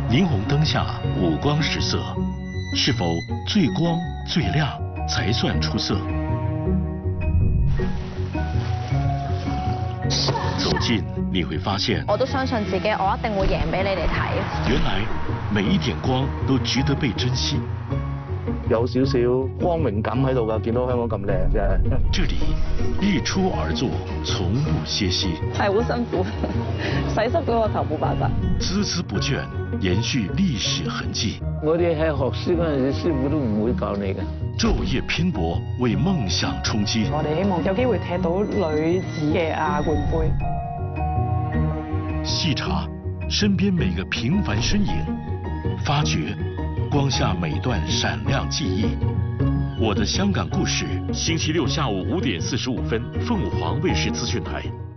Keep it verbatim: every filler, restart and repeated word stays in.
霓虹灯下五光十色，是否最光最亮才算出色？走近你会发现， 我都相信自己，我一定會贏俾你哋睇。 原來每一點光都值得被珍惜。 有少少光榮感喺度㗎，見到香港咁靚啫。 這裡日出而作，從不歇息。 係好辛苦，洗濕咗個頭冇辦法。 孜孜不倦，延續歷史痕跡。 我哋喺學書嗰陣時，師傅都唔會教你㗎。 晝夜拼搏，為夢想衝擊。 我哋希望有機會踢到女子嘅亞冠杯。 細查身邊每個平凡身影，發掘光下每段閃亮記憶。我的香港故事，星期六下午五點四十五分，鳳凰衛視資訊台。